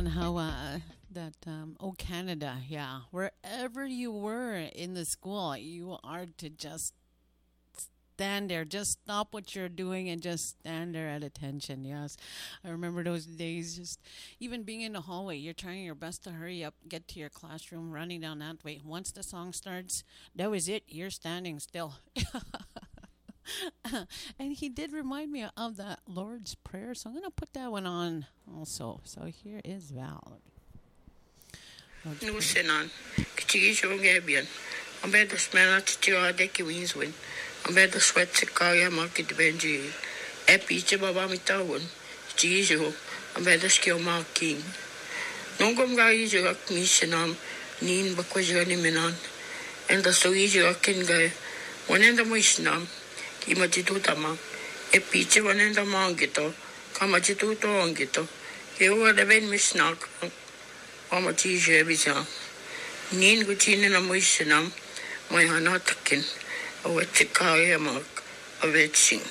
on how that oh Canada, yeah, wherever you were in the school, you are to just stand there, just stop what you're doing and just stand there at attention. Yes, I remember those days. Just even being in the hallway, you're trying your best to hurry up, get to your classroom, running down that way. Once the song starts, that was it. You're standing still. And he did remind me of the Lord's Prayer, so I'm going to put that one on also. So here is Val. Lord's No Prayer. sinan. Kitigi shongebian. Ambe the smell to de ki wins win. Ambe the sweat to kaya market benji. Epi baba mitawon. Tijo. Ambe the skill marking. Nongom ga ijo ak missionam. Nin bakwajani minan. And the so ijo akin guy. One end the missionam. Kimajitu tama. Epi one end the mangito. Kamajitu to angito. Ewa the ben misnak. Mama tije bisa. Nin gutin na mo isinam. May hanatakin. Awat si kaya mag. Awetsing.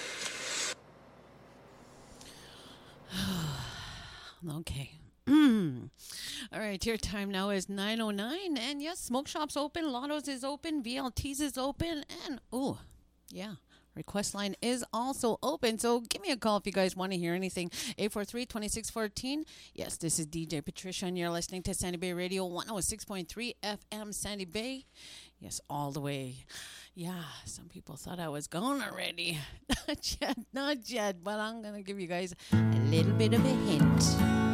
Okay. All right, your time now is 9:09, and yes, smoke shop's open, Lotto's is open, VLT's is open, and yeah, request line is also open. So give me a call if you guys want to hear anything. 843-2614. Yes, this is DJ Patricia, and you're listening to Sandy Bay Radio 106.3 FM Sandy Bay. Yes, all the way. Yeah, some people thought I was gone already. Not yet, but I'm gonna give you guys a little bit of a hint.